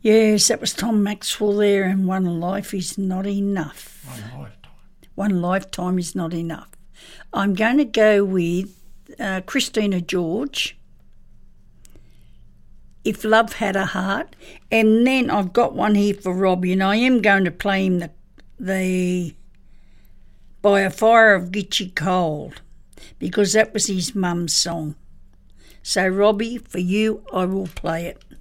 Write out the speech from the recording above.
Yes, that was Tom Maxwell there, and one life is not enough. One lifetime. One lifetime is not enough. I'm going to go with Christina George, If Love Had a Heart, and then I've got one here for Robbie, and I am going to play him the By a Fire of Gitchy Cold, because that was his mum's song. So, Robbie, for you, I will play it.